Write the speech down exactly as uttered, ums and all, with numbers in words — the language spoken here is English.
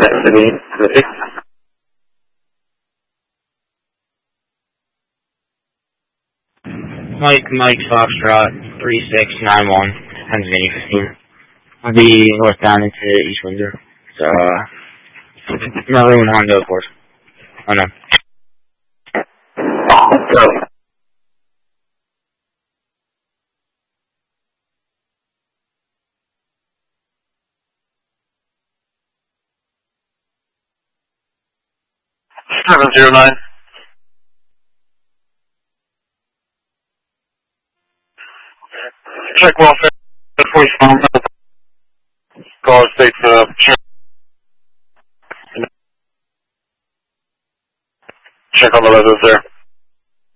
Mike, Mike, Foxtrot, three six nine one, Pennsylvania fifteen. I'll be northbound into East Windsor. So, uh, Maroon Honda, of course. Oh no. Go. seven zero nine. Check welfare. forty-four. Call state uh, check on the residents there.